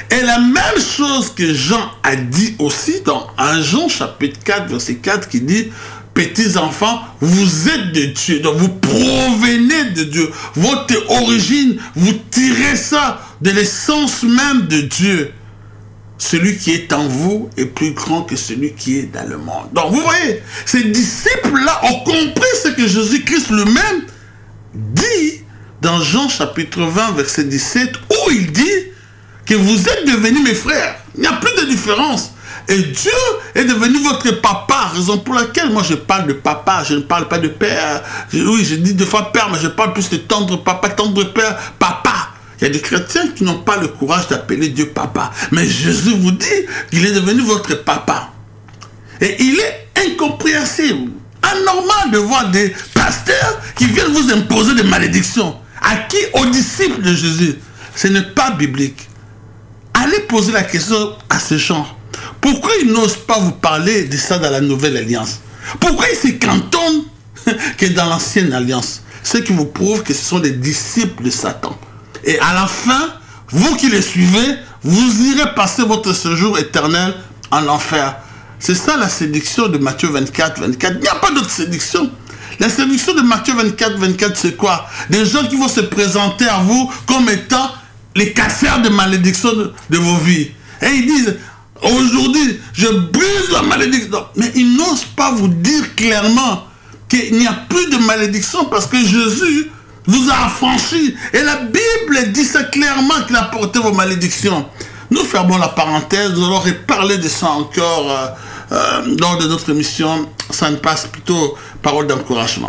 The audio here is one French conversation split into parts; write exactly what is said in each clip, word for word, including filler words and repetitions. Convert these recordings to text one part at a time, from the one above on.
Et la même chose que Jean a dit aussi dans un Jean chapitre quatre, verset quatre, qui dit « Petits enfants, vous êtes de Dieu, donc vous provenez de Dieu. Votre origine, vous tirez ça de l'essence même de Dieu. Celui qui est en vous est plus grand que celui qui est dans le monde. » Donc vous voyez, ces disciples-là ont compris ce que Jésus-Christ lui-même dit dans Jean chapitre vingt, verset dix-sept, où il dit que vous êtes devenus mes frères. Il n'y a plus de différence. Et Dieu est devenu votre papa, raison pour laquelle moi je parle de papa, je ne parle pas de père. Je, oui, je dis deux fois père, mais je parle plus de tendre papa, tendre père, papa. Il y a des chrétiens qui n'ont pas le courage d'appeler Dieu papa. Mais Jésus vous dit qu'il est devenu votre papa. Et il est incompréhensible, anormal de voir des pasteurs qui viennent vous imposer des malédictions. À qui? Aux disciples de Jésus. Ce n'est pas biblique. Allez poser la question à ces gens. Pourquoi ils n'osent pas vous parler de ça dans la nouvelle alliance? Pourquoi ils se cantonnent que dans l'ancienne alliance? Ce qui vous prouve que ce sont des disciples de Satan. Et à la fin, vous qui les suivez, vous irez passer votre séjour éternel en enfer. C'est ça la séduction de Matthieu vingt-quatre, vingt-quatre. Il n'y a pas d'autre séduction. La séduction de Matthieu vingt-quatre, vingt-quatre, c'est quoi? Des gens qui vont se présenter à vous comme étant les casseurs de malédiction de, de vos vies. Et ils disent, aujourd'hui, je brise la malédiction. Mais ils n'osent pas vous dire clairement qu'il n'y a plus de malédiction parce que Jésus vous a affranchi. Et la Bible dit ça clairement qu'il a porté vos malédictions. Nous fermons la parenthèse, nous allons reparler de ça encore euh, euh, lors de notre émission. Ça ne passe plutôt parole d'encouragement.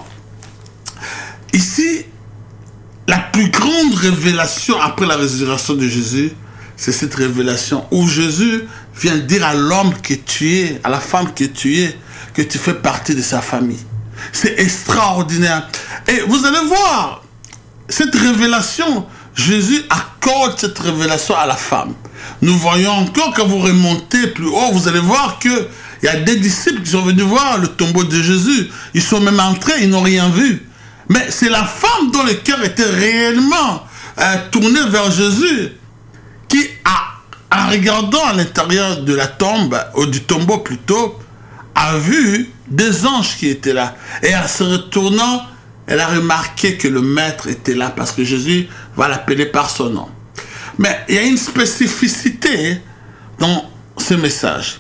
Ici, la plus grande révélation après la résurrection de Jésus, c'est cette révélation où Jésus vient dire à l'homme que tu es, à la femme que tu es, que tu fais partie de sa famille. C'est extraordinaire. Et vous allez voir, cette révélation, Jésus accorde cette révélation à la femme. Nous voyons encore, quand vous remontez plus haut, vous allez voir qu'il y a des disciples qui sont venus voir le tombeau de Jésus. Ils sont même entrés, ils n'ont rien vu. Mais c'est la femme dont le cœur était réellement euh, tourné vers Jésus qui, a, en regardant à l'intérieur de la tombe, ou du tombeau plutôt, a vu des anges qui étaient là. Et en se retournant, elle a remarqué que le maître était là parce que Jésus va l'appeler par son nom. Mais il y a une spécificité dans ce message.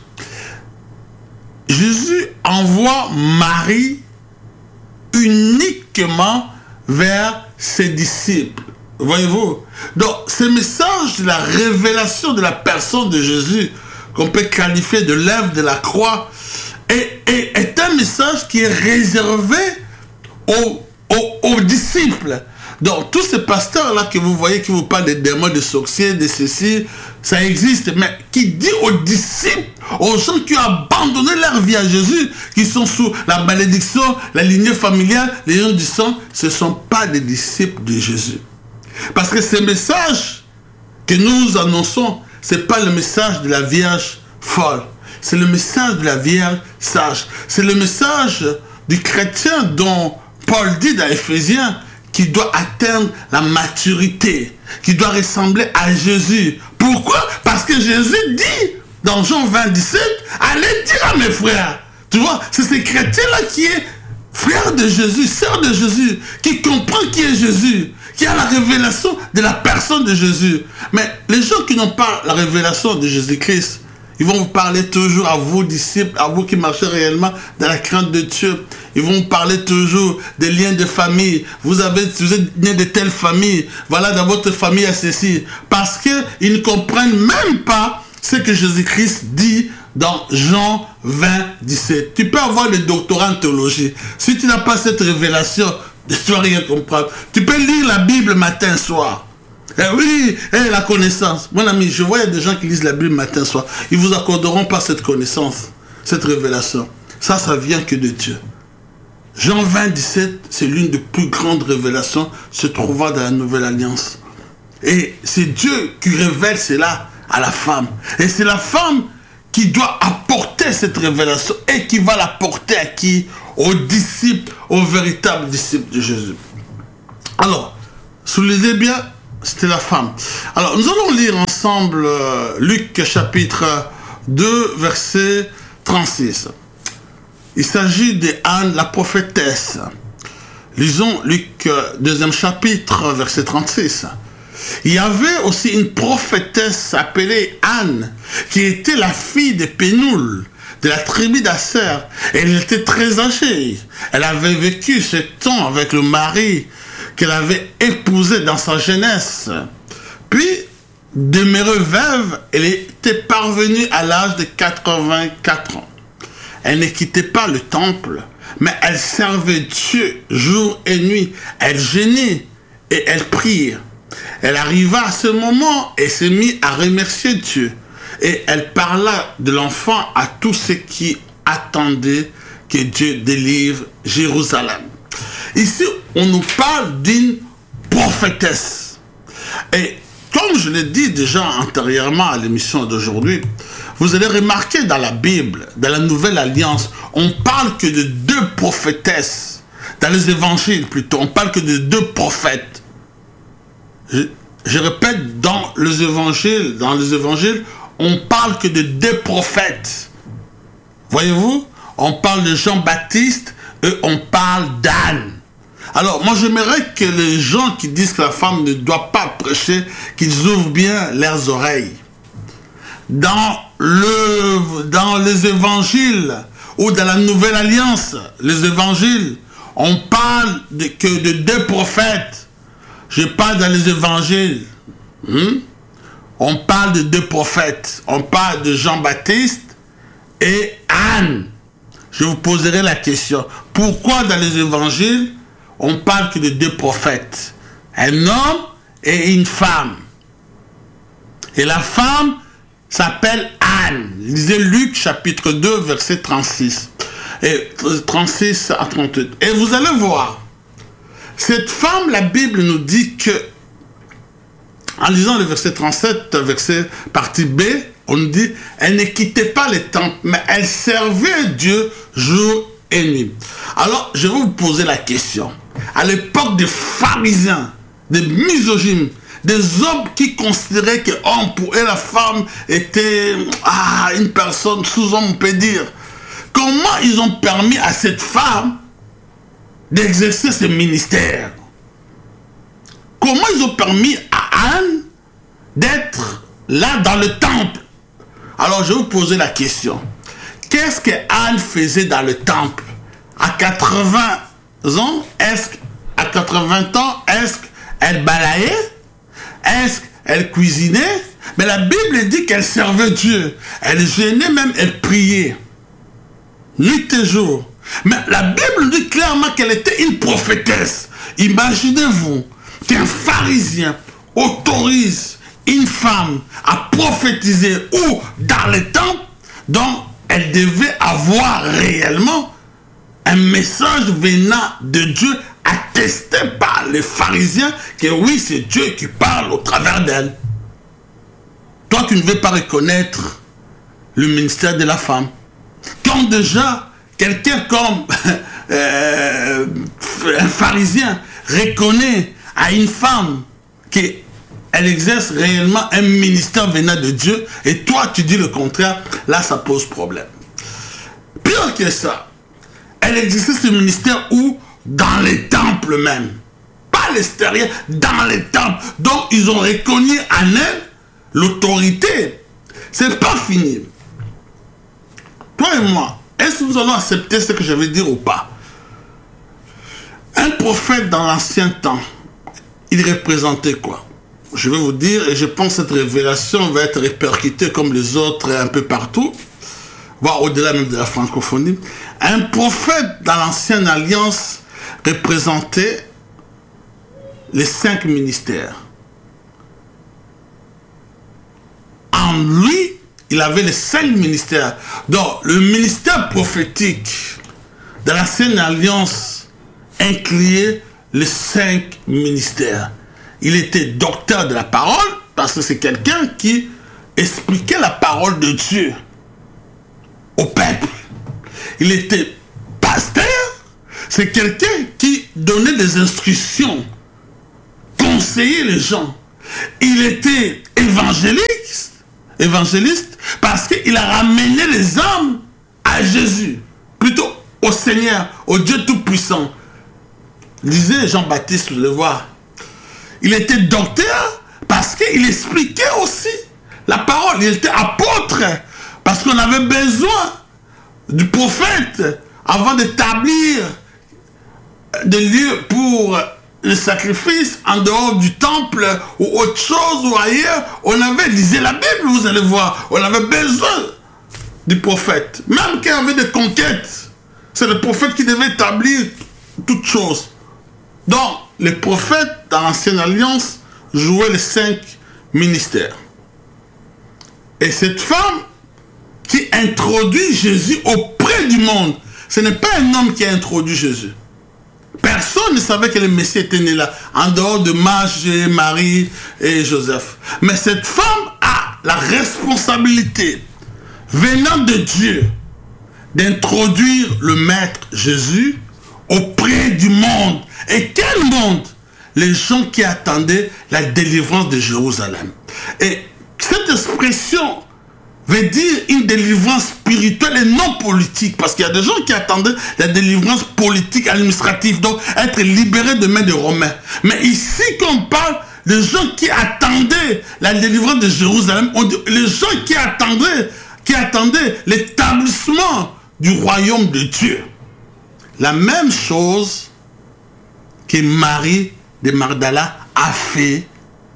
Jésus envoie Marie uniquement vers ses disciples. Voyez-vous? Donc, ce message de la révélation de la personne de Jésus, qu'on peut qualifier de l'œuvre de la croix, est, est, est un message qui est réservé aux, aux, aux disciples. Donc, tous ces pasteurs-là que vous voyez, qui vous parlent des démons, des sorciers, de ceci, ça existe. Mais qui dit aux disciples, aux gens qui ont abandonné leur vie à Jésus, qui sont sous la malédiction, la lignée familiale, les gens du sang, ce ne sont pas des disciples de Jésus. Parce que ce message que nous annonçons, ce n'est pas le message de la Vierge folle. C'est le message de la Vierge sage. C'est le message du chrétien dont Paul dit dans Éphésiens, qui doit atteindre la maturité, qui doit ressembler à Jésus. Pourquoi? Parce que Jésus dit dans Jean vingt, dix-sept, allez dire à mes frères. Tu vois, c'est ce chrétien-là qui est frère de Jésus, sœur de Jésus, qui comprend qui est Jésus, qui a la révélation de la personne de Jésus. Mais les gens qui n'ont pas la révélation de Jésus-Christ, ils vont vous parler toujours à vos disciples, à vous qui marchez réellement dans la crainte de Dieu. Ils vont vous parler toujours des liens de famille. Vous, avez, vous êtes né de telle famille. Voilà, dans votre famille, il y a ceci. Parce qu'ils ne comprennent même pas ce que Jésus-Christ dit dans Jean vingt, dix-sept. Tu peux avoir le doctorat en théologie. Si tu n'as pas cette révélation, tu ne vas rien comprendre. Tu peux lire la Bible matin, soir. Eh oui, eh, la connaissance. Mon ami, je vois il y a des gens qui lisent la Bible matin, soir. Ils ne vous accorderont pas cette connaissance, cette révélation. Ça, ça vient que de Dieu. Jean vingt, dix-sept, c'est l'une des plus grandes révélations se trouvant dans la Nouvelle Alliance. Et c'est Dieu qui révèle cela à la femme. Et c'est la femme qui doit apporter cette révélation et qui va l'apporter à qui? Aux disciples, aux véritables disciples de Jésus. Alors, soulignez bien, c'était la femme. Alors, nous allons lire ensemble. ensemble euh, Luc chapitre deux, verset trente-six. Il s'agit de Anne, la prophétesse. Lisons Luc deuxième chapitre, verset trente-six. Il y avait aussi une prophétesse appelée Anne, qui était la fille de Pénoul, de la tribu d'Asser. Elle était très âgée. Elle avait vécu sept ans avec le mari qu'elle avait épousé dans sa jeunesse. Puis, demeurée veuve, elle était parvenue à l'âge de quatre-vingt-quatre ans. Elle ne quittait pas le temple, mais elle servait Dieu jour et nuit. Elle jeûnait et elle priait. Elle arriva à ce moment et se mit à remercier Dieu. Et elle parla de l'enfant à tous ceux qui attendaient que Dieu délivre Jérusalem. Ici, on nous parle d'une prophétesse. Et comme je l'ai dit déjà antérieurement à l'émission d'aujourd'hui, vous allez remarquer dans la Bible, dans la Nouvelle Alliance, on parle que de deux prophétesses. Dans les évangiles plutôt, on parle que de deux prophètes. Je, je répète, dans les évangiles, dans les évangiles, on parle que de deux prophètes. Voyez-vous, on parle de Jean-Baptiste et on parle d'Anne. Alors, moi, j'aimerais que les gens qui disent que la femme ne doit pas prêcher, qu'ils ouvrent bien leurs oreilles. Dans, le, dans les évangiles ou dans la Nouvelle Alliance, les évangiles, on parle de, que de deux prophètes. Je parle dans les évangiles. Hmm? On parle de deux prophètes. On parle de Jean-Baptiste et Anne. Je vous poserai la question. Pourquoi dans les évangiles, on parle que de deux prophètes? Un homme et une femme. Et la femme s'appelle Anne. Lisez Luc chapitre deux, verset trente-six. Et trente-six à trente-huit. Et vous allez voir. Cette femme, la Bible nous dit que, en lisant le verset trente-sept, verset partie B, on nous dit, elle ne quittait pas les temples, mais elle servait Dieu jour et nuit. Alors, je vais vous poser la question. À l'époque des pharisiens, des misogynes, des hommes qui considéraient que oh, pour eux, la femme était ah, une personne sous-homme, on peut dire. Comment ils ont permis à cette femme d'exercer ce ministère? Comment ils ont permis à Anne d'être là dans le temple? Alors, je vais vous poser la question. Qu'est-ce que Anne faisait dans le temple? À quatre-vingts ans, est-ce qu'à quatre-vingts ans, est-ce qu'elle balayait? Est-ce qu'elle cuisinait? Mais la Bible dit qu'elle servait Dieu. Elle jeûnait même, elle priait. Nuit et jour. Mais la Bible dit clairement qu'elle était une prophétesse. Imaginez-vous qu'un pharisien autorise une femme à prophétiser ou dans le temple, donc elle devait avoir réellement un message venant de Dieu attesté par les pharisiens que oui, c'est Dieu qui parle au travers d'elle. Toi, tu ne veux pas reconnaître le ministère de la femme. Quand déjà, quelqu'un comme euh, un pharisien reconnaît à une femme qu'elle exerce réellement un ministère venant de Dieu, et toi, tu dis le contraire, là, ça pose problème. Pire que ça, elle exerçait ce ministère où? Dans les temples même. Pas à l'extérieur, dans les temples. Donc, ils ont reconnu en elle l'autorité. C'est pas fini. Toi et moi, est-ce que nous allons accepter ce que je vais dire ou pas? Un prophète dans l'ancien temps, il représentait quoi? Je vais vous dire, et je pense que cette révélation va être répercutée comme les autres un peu partout, voire au-delà même de la francophonie. Un prophète dans l'ancienne alliance représentait les cinq ministères. En lui, il avait les cinq ministères. Donc, le ministère prophétique de l'ancienne alliance incluait les cinq ministères. Il était docteur de la parole, parce que c'est quelqu'un qui expliquait la parole de Dieu au peuple. Il était pasteur, c'est quelqu'un qui donnait des instructions, conseillait les gens. Il était évangéliste, évangéliste parce qu'il a ramené les hommes à Jésus, plutôt au Seigneur, au Dieu Tout-Puissant. Lisez Jean-Baptiste, vous le voir. Il était docteur parce qu'il expliquait aussi la parole. Il était apôtre parce qu'on avait besoin du prophète avant d'établir des lieux pour le sacrifice en dehors du temple ou autre chose ou ailleurs. On avait, lisez la Bible, vous allez voir, on avait besoin du prophète. Même qu'il y avait des conquêtes, c'est le prophète qui devait établir toutes choses. Donc, les prophètes dans l'Ancienne Alliance jouaient les cinq ministères. Et cette femme qui introduit Jésus auprès du monde, ce n'est pas un homme qui a introduit Jésus. Personne ne savait que le Messie était né là, en dehors de Marche, Marie et Joseph. Mais cette femme a la responsabilité, venant de Dieu, d'introduire le Maître Jésus auprès du monde. Et quel monde? Les gens qui attendaient la délivrance de Jérusalem. Et cette expression veut dire une délivrance spirituelle et non politique. Parce qu'il y a des gens qui attendaient la délivrance politique, administrative, donc être libérés de main des Romains. Mais ici, quand on parle des gens qui attendaient la délivrance de Jérusalem, on dit les gens qui attendaient, qui attendaient l'établissement du royaume de Dieu. La même chose que Marie de Magdala a fait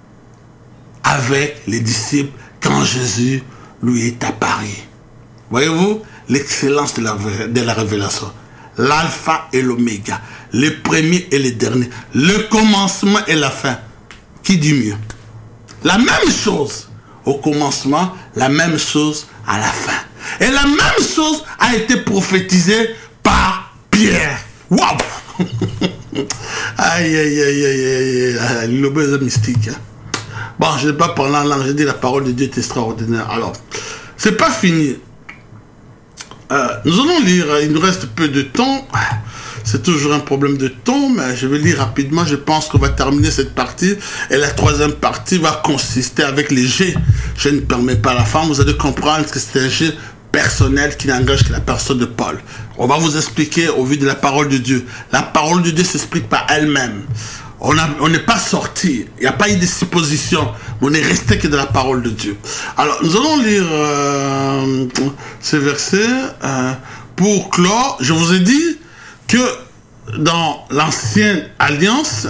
avec les disciples quand Jésus lui est apparu. Voyez-vous l'excellence de la, de la révélation. L'alpha et l'oméga, le premier et le dernier, le commencement et la fin. Qui dit mieux? La même chose au commencement, la même chose à la fin. Et la même chose a été prophétisée par Pierre. Waouh! Aïe, aïe, aïe, aïe, aïe, l'obèse mystique. Hein. Bon, je n'ai pas parlé en langue, j'ai dit la parole de Dieu est extraordinaire. Alors, c'est pas fini. Euh, nous allons lire, il nous reste peu de temps. C'est toujours un problème de temps, mais je vais lire rapidement. Je pense qu'on va terminer cette partie. Et la troisième partie va consister avec les jets. Je ne permets pas à la femme. Vous allez comprendre que c'est un jet personnel qui n'engage que la personne de Paul. On va vous expliquer au vu de la parole de Dieu. La parole de Dieu s'explique par elle-même. On n'est pas sorti. Il n'y a pas eu de supposition. On n'est resté que de la parole de Dieu. Alors, nous allons lire euh, ce verset euh, pour clore. Je vous ai dit que dans l'ancienne alliance,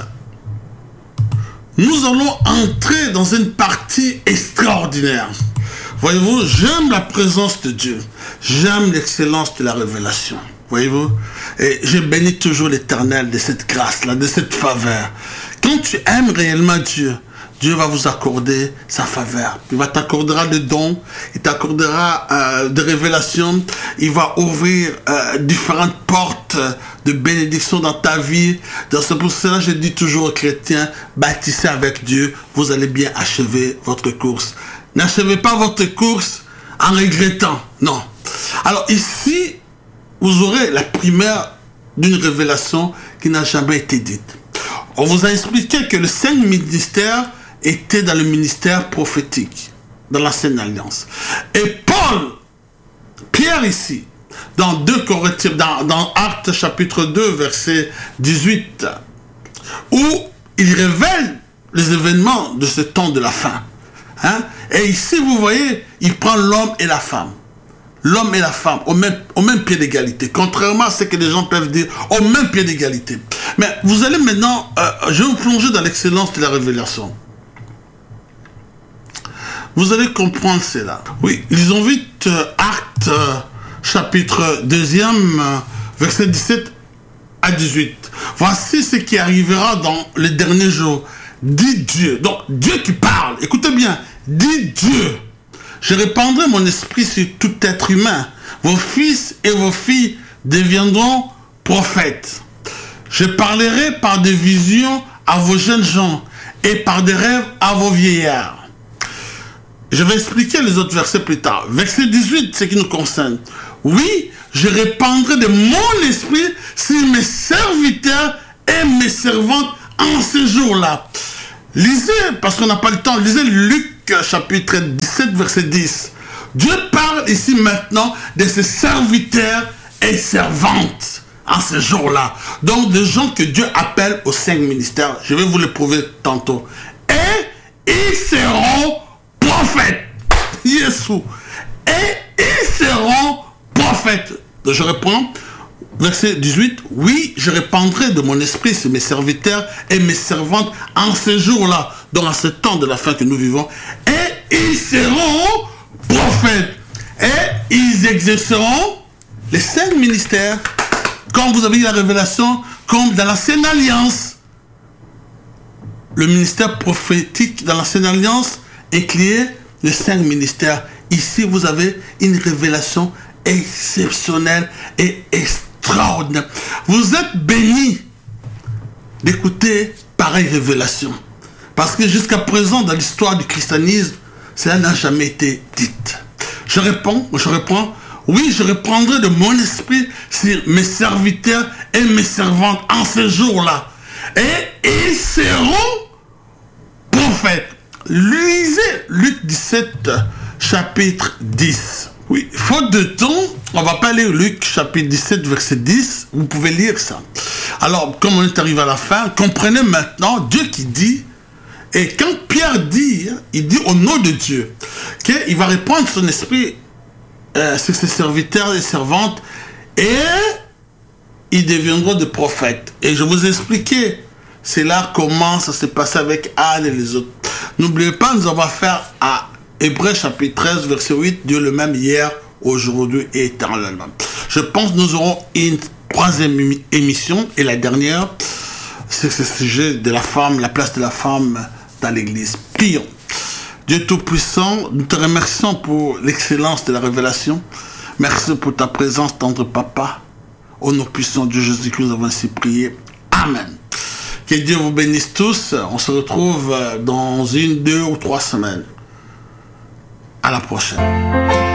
nous allons entrer dans une partie extraordinaire. Voyez-vous, j'aime la présence de Dieu. J'aime l'excellence de la révélation. Voyez-vous? Et je bénis toujours l'Éternel de cette grâce-là, de cette faveur. Quand tu aimes réellement Dieu, Dieu va vous accorder sa faveur. Il va t'accordera des dons, il t'accordera euh, des révélations, il va ouvrir euh, différentes portes de bénédiction dans ta vie. Donc c'est pour cela que je dis toujours aux chrétiens, bâtissez avec Dieu, vous allez bien achever votre course. N'achevez pas votre course en regrettant, non. Alors ici, vous aurez la primaire d'une révélation qui n'a jamais été dite. On vous a expliqué que le cinq ministères était dans le ministère prophétique, dans l'Ancienne Alliance. Et Paul, Pierre ici, dans deux Corinthiens, dans, dans Actes chapitre deux, verset dix-huit, où il révèle les événements de ce temps de la fin. Hein? Et ici, vous voyez, il prend l'homme et la femme. L'homme et la femme au même, au même pied d'égalité. Contrairement à ce que les gens peuvent dire, au même pied d'égalité. Mais vous allez maintenant, euh, je vais vous plonger dans l'excellence de la révélation. Vous allez comprendre cela. Oui, lisons vite euh, Actes euh, chapitre deux, euh, verset dix-sept à dix-huit. Voici ce qui arrivera dans les derniers jours. Dit Dieu. Donc, Dieu qui parle. Écoutez bien. Dit Dieu. Je répandrai mon esprit sur tout être humain. Vos fils et vos filles deviendront prophètes. Je parlerai par des visions à vos jeunes gens et par des rêves à vos vieillards. Je vais expliquer les autres versets plus tard. Verset dix-huit, ce qui nous concerne. Oui, je répandrai de mon esprit sur mes serviteurs et mes servantes en ces jours-là. Lisez, parce qu'on n'a pas le temps, lisez Luc chapitre dix-sept, verset dix. Dieu parle ici maintenant de ses serviteurs et servantes en ce jour-là. Donc, des gens que Dieu appelle aux cinq ministères. Je vais vous le prouver tantôt. Et ils seront prophètes. Yeshua. Et ils seront prophètes. Je reprends. Verset dix-huit. Oui, je répandrai de mon esprit sur mes serviteurs et mes servantes en ce jour-là, donc en ce temps de la fin que nous vivons. Et ils seront prophètes. Et ils exerceront les cinq ministères, comme vous avez eu la révélation, comme dans l'ancienne alliance. Le ministère prophétique dans l'ancienne alliance incluait les cinq ministères. Ici, vous avez une révélation exceptionnelle et extraordinaire. Vous êtes bénis d'écouter pareille révélation. Parce que jusqu'à présent, dans l'histoire du christianisme, cela n'a jamais été dit. Je réponds, je reprends. Oui, je reprendrai de mon esprit sur mes serviteurs et mes servantes en ce jour-là. Et ils seront prophètes. Lisez Luc dix-sept, chapitre dix. Oui, faute de temps, on va pas lire Luc chapitre dix-sept, verset dix. Vous pouvez lire ça. Alors, comme on est arrivé à la fin, comprenez maintenant Dieu qui dit, et quand Pierre dit, il dit au nom de Dieu, qu'il va répandre son esprit Euh, sur ses serviteurs et servantes, et ils deviendront des prophètes. Et je vous ai expliqué, c'est là comment ça s'est passé avec Anne et les autres. N'oubliez pas, nous avons affaire à Hébreux chapitre treize, verset huit, Dieu le même hier, aujourd'hui et éternellement. Je pense que nous aurons une troisième émission, et la dernière, c'est ce sujet de la femme, la place de la femme dans l'église. Prions. Dieu Tout-Puissant, nous te remercions pour l'excellence de la révélation. Merci pour ta présence, tendre Papa. Au nom puissant de Jésus-Christ, nous avons ainsi prié. Amen. Que Dieu vous bénisse tous. On se retrouve dans une, deux ou trois semaines. À la prochaine.